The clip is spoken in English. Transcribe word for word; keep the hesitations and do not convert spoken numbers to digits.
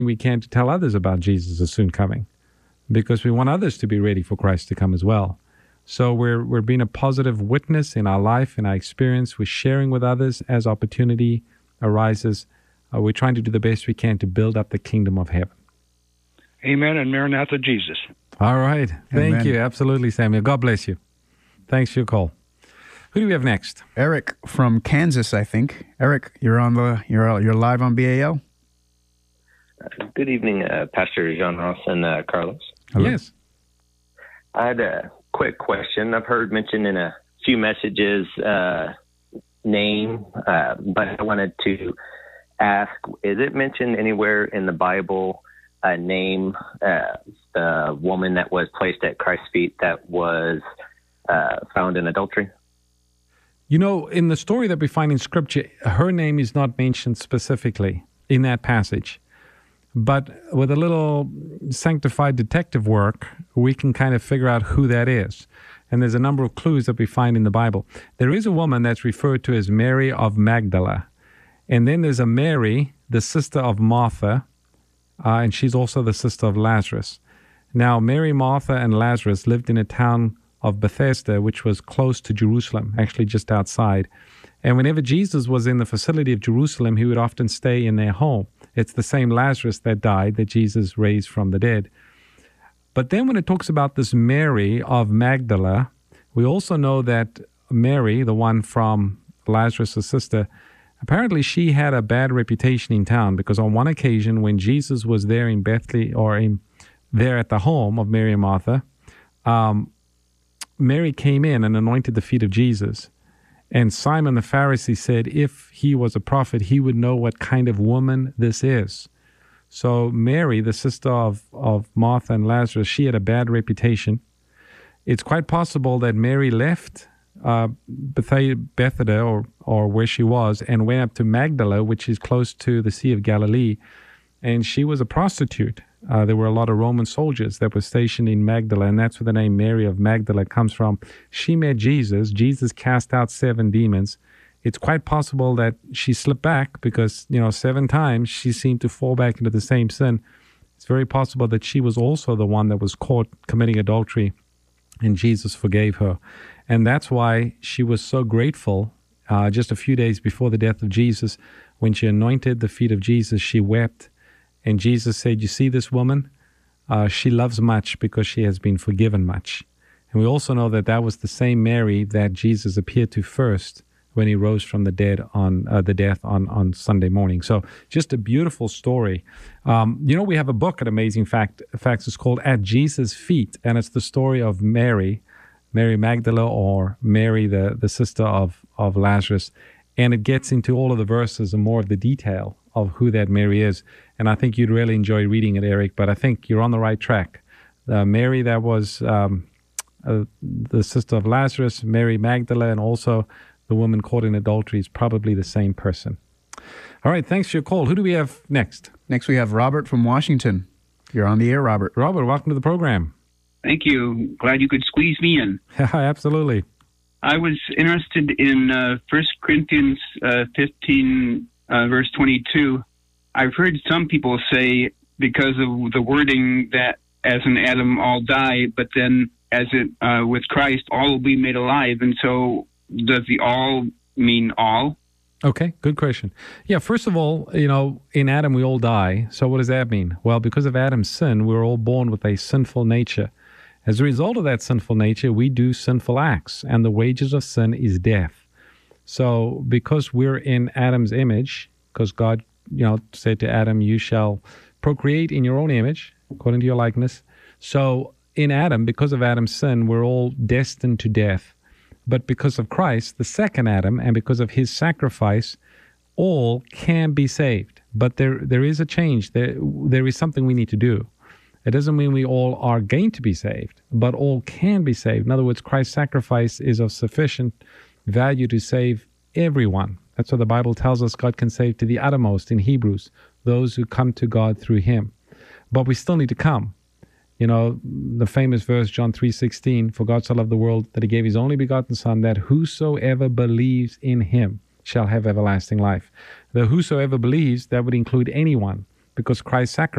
we can to tell others about Jesus' soon coming, because we want others to be ready for Christ to come as well. So we're we're being a positive witness in our life, in our experience. We're sharing with others as opportunity arises. Uh, we're trying to do the best we can to build up the kingdom of heaven. Amen, and Maranatha, Jesus. All right. Thank Amen. you. Absolutely, Samuel. God bless you. Thanks for your call. Who do we have next? Eric from Kansas, I think. Eric, you're on the you're you're live on B A L. Good evening, uh, Pastor John Ross and uh, Carlos. Hello. Yes. I had a quick question. I've heard mentioned in a few messages uh, name, uh, but I wanted to ask, is it mentioned anywhere in the Bible a name, uh, the woman that was placed at Christ's feet that was uh, found in adultery? You know, in the story that we find in Scripture, her name is not mentioned specifically in that passage. But with a little sanctified detective work, we can kind of figure out who that is. And there's a number of clues that we find in the Bible. There is a woman that's referred to as Mary of Magdala. And then there's a Mary, the sister of Martha, uh, and she's also the sister of Lazarus. Now, Mary, Martha, and Lazarus lived in a town of Bethesda, which was close to Jerusalem, actually just outside. And whenever Jesus was in the facility of Jerusalem, he would often stay in their home. It's the same Lazarus that died that Jesus raised from the dead. But then when it talks about this Mary of Magdala, we also know that Mary, the one from Lazarus' sister, apparently she had a bad reputation in town, because on one occasion when Jesus was there in Bethlehem, or in, there at the home of Mary and Martha, um, Mary came in and anointed the feet of Jesus. And Simon the Pharisee said if he was a prophet, he would know what kind of woman this is. So Mary, the sister of, of Martha and Lazarus, she had a bad reputation. It's quite possible that Mary left uh, Bethesda, or, or where she was, and went up to Magdala, which is close to the Sea of Galilee, and she was a prostitute. Uh, there were a lot of Roman soldiers that were stationed in Magdala, and that's where the name Mary of Magdala comes from. She met Jesus. Jesus cast out seven demons. It's quite possible that she slipped back because, you know, seven times she seemed to fall back into the same sin. It's very possible that she was also the one that was caught committing adultery, and Jesus forgave her. And that's why she was so grateful uh, just a few days before the death of Jesus. When she anointed the feet of Jesus, she wept. And Jesus said, you see this woman? Uh, she loves much because she has been forgiven much. And we also know that that was the same Mary that Jesus appeared to first when he rose from the dead on uh, the death on, on Sunday morning. So just a beautiful story. Um, you know, we have a book at Amazing Fact, Facts. It's called At Jesus' Feet, and it's the story of Mary, Mary Magdala, or Mary, the, the sister of, of Lazarus. And it gets into all of the verses and more of the detail of who that Mary is. And I think you'd really enjoy reading it, Eric, but I think you're on the right track. Uh, Mary, that was um, uh, the sister of Lazarus, Mary Magdala, and also the woman caught in adultery is probably the same person. All right, thanks for your call. Who do we have next? Next we have Robert from Washington. You're on the air, Robert. Robert, welcome to the program. Thank you. Glad you could squeeze me in. Absolutely. I was interested in uh, First Corinthians uh, fifteen, uh, verse twenty-two. I've heard some people say, because of the wording, that as in Adam all die, but then as it uh, with Christ, all will be made alive. And so does the all mean all? Okay, good question. Yeah, first of all, you know, in Adam we all die. So what does that mean? Well, because of Adam's sin, we're all born with a sinful nature. As a result of that sinful nature, we do sinful acts, and the wages of sin is death. So because we're in Adam's image, because God, you know, said to Adam, you shall procreate in your own image, according to your likeness. So in Adam, because of Adam's sin, we're all destined to death. But because of Christ, the second Adam, and because of his sacrifice, all can be saved. But there, there is a change. There, there is something we need to do. It doesn't mean we all are going to be saved, but all can be saved. In other words, Christ's sacrifice is of sufficient value to save everyone. That's what the Bible tells us God can save to the uttermost in Hebrews, those who come to God through him. But we still need to come. You know, the famous verse, John three sixteen, for God so loved the world that he gave his only begotten Son, that whosoever believes in him shall have everlasting life. The whosoever believes, that would include anyone. because Christ's sacrifice